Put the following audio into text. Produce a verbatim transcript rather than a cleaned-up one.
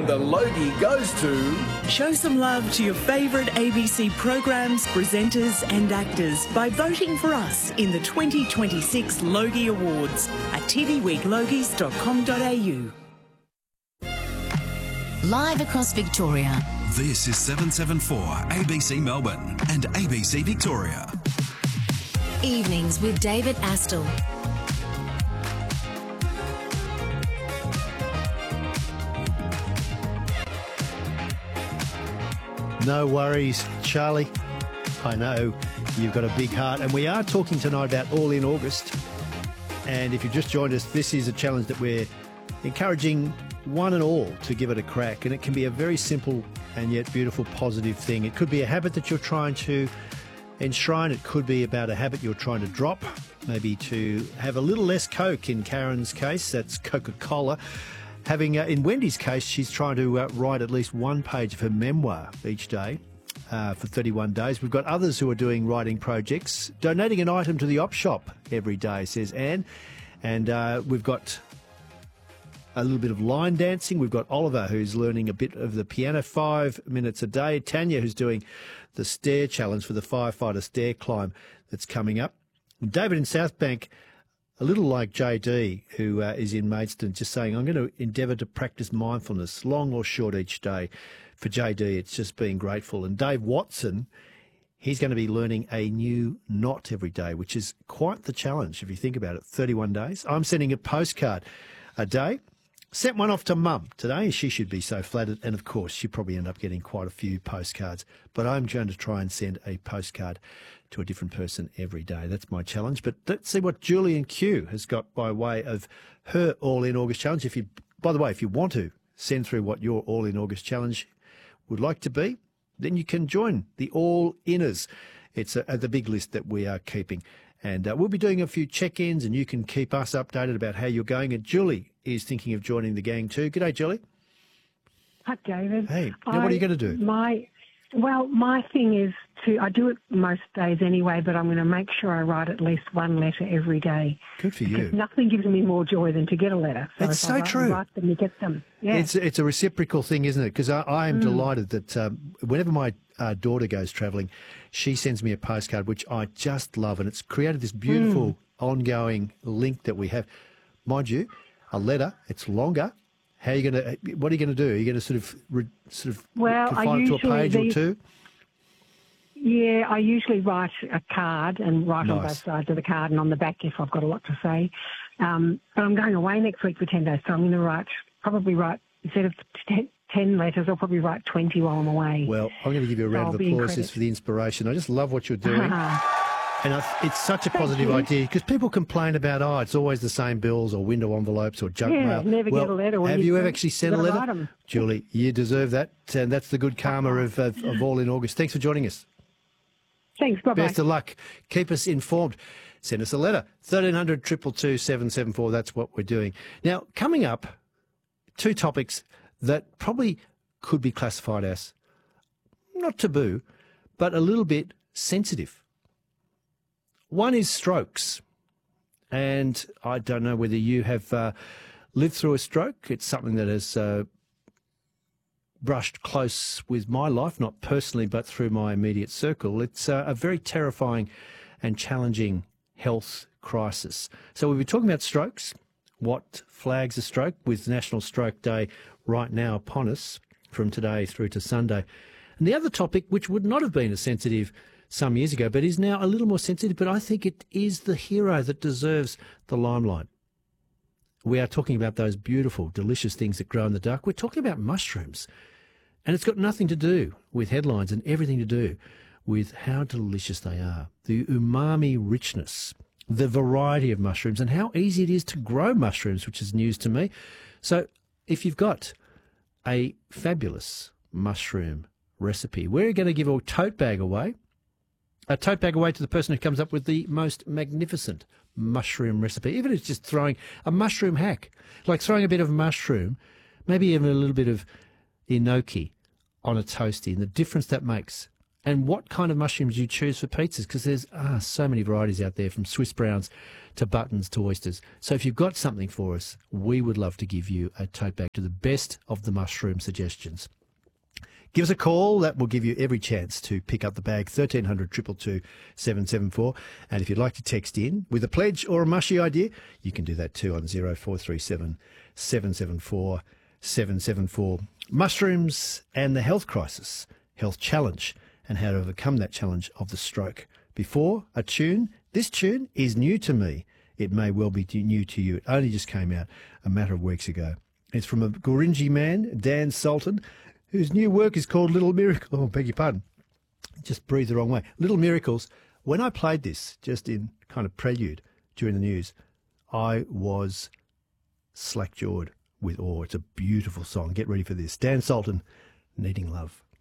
And the Logie goes to... Show some love to your favourite A B C programs, presenters and actors by voting for us in the twenty twenty-six Logie Awards at t v week logies dot com dot a u. Live across Victoria. This is seven seven four A B C Melbourne and A B C Victoria. Evenings with David Astle. No worries, Charlie. I know you've got a big heart, and we are talking tonight about All In August. And if you've just joined us, this is a challenge that we're encouraging one and all to give it a crack, and it can be a very simple and yet beautiful, positive thing. It could be a habit that you're trying to enshrine. It could be about a habit you're trying to drop, maybe to have a little less Coke in Karen's case, that's Coca-Cola. Having, uh, in Wendy's case, she's trying to uh, write at least one page of her memoir each day uh, for thirty-one days. We've got others who are doing writing projects, donating an item to the op shop every day, says Anne. And uh, we've got a little bit of line dancing. We've got Oliver, who's learning a bit of the piano, five minutes a day. Tanya, who's doing the stair challenge for the firefighter stair climb that's coming up. And David in South Bank, a little like J D, who uh, is in Maidstone, just saying, I'm going to endeavour to practice mindfulness, long or short each day. For J D, it's just being grateful. And Dave Watson, he's going to be learning a new knot every day, which is quite the challenge if you think about it. thirty-one days. I'm sending a postcard a day. Sent one off to Mum today. She should be so flattered. And, of course, she probably end up getting quite a few postcards. But I'm going to try and send a postcard to a different person every day. That's my challenge. But let's see what Julian Q has got by way of her All In August challenge. If you, by the way, if you want to send through what your All In August challenge would like to be, then you can join the All Inners. It's a, a, the big list that we are keeping. And uh, we'll be doing a few check-ins, and you can keep us updated about how you're going. And Julie is thinking of joining the gang too. G'day, Julie. Hi, David. Hey, now what are you going to do? My, well, my thing is to, I do it most days anyway, but I'm going to make sure I write at least one letter every day. Good for you. Because nothing gives me more joy than to get a letter. So That's if so I write, true. Write them, you get them. Yeah. It's, it's a reciprocal thing, isn't it? Because I, I am mm. delighted that um, whenever my uh, daughter goes travelling, she sends me a postcard, which I just love, and it's created this beautiful mm. ongoing link that we have. Mind you, a letter, it's longer. How are you going to? What are you going to do? Are you going to sort of, re, sort of well, confine it to a page these, or two? Yeah, I usually write a card and write nice. on both sides of the card and on the back if I've got a lot to say. Um, but I'm going away next week for ten days, so I'm going to write, probably write, instead of ten, ten letters, I'll probably write twenty while I'm away. Well, I'm going to give you a round so of applause just for the inspiration. I just love what you're doing. And I, it's such a Thank positive you. idea because people complain about, oh, it's always the same bills or window envelopes or junk yeah, mail. never well, get a letter. Have you ever actually sent a letter? Julie, you deserve that. And that's the good karma of, of, of All In August. Thanks for joining us. Thanks, bye-bye. Best of luck. Keep us informed. Send us a letter. thirteen hundred, two two two, seven seven four. That's what we're doing. Now, coming up, two topics that probably could be classified as not taboo, but a little bit sensitive. One is strokes. And I don't know whether you have uh, lived through a stroke. It's something that has uh, brushed close with my life, not personally, but through my immediate circle. It's uh, a very terrifying and challenging health crisis. So we'll be talking about strokes, what flags a stroke, with National Stroke Day right now upon us from today through to Sunday. And the other topic, which would not have been as sensitive some years ago, but is now a little more sensitive, but I think it is the hero that deserves the limelight. We are talking about those beautiful, delicious things that grow in the dark. We're talking about mushrooms. And it's got nothing to do with headlines and everything to do with how delicious they are, the umami richness, the variety of mushrooms, and how easy it is to grow mushrooms, which is news to me. So if you've got a fabulous mushroom recipe, we're going to give a tote bag away, a tote bag away to the person who comes up with the most magnificent mushroom recipe, even if it's just throwing a mushroom hack, like throwing a bit of mushroom, maybe even a little bit of enoki on a toasty, and the difference that makes and what kind of mushrooms you choose for pizzas, because there's ah, so many varieties out there, from Swiss browns to buttons to oysters. So if you've got something for us, we would love to give you a tote bag to the best of the mushroom suggestions. Give us a call. That will give you every chance to pick up the bag, thirteen hundred, two two two, seven seven four. And if you'd like to text in with a pledge or a mushy idea, you can do that too on zero four three seven, seven seven four, seven seven four. Mushrooms and the health crisis, health challenge, and how to overcome that challenge of the stroke. Before a tune, this tune is new to me. It may well be new to you. It only just came out a matter of weeks ago. It's from a Gurindji man, Dan Sultan, whose new work is called Little Miracles. Oh, beg your pardon. Just breathe the wrong way. Little Miracles. When I played this, just in kind of prelude during the news, I was slack-jawed with awe. It's a beautiful song. Get ready for this. Dan Sultan, Needing Love.